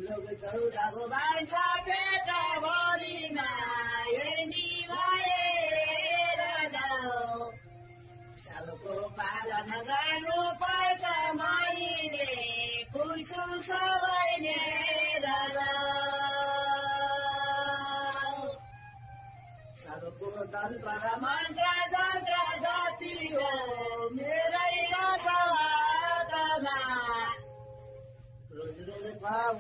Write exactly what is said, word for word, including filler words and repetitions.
चौधको भान्स पेट भरिमा हेर्नी भएर जाऊ सबको पालन गर्नु पर्छ मैले पुग्छु सबै लिएर जाऊ सबको तन्त्र मन्त्र जन्त्र जति हो मेरै हातमा रोज रोज